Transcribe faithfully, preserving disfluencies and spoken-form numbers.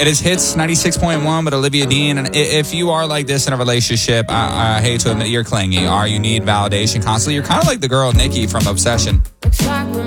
It is Hits ninety-six point one with Olivia Dean. And if you are like this in a relationship, I, I hate to admit you're clingy, or you need validation constantly, you're kind of like the girl Nikki from Obsession.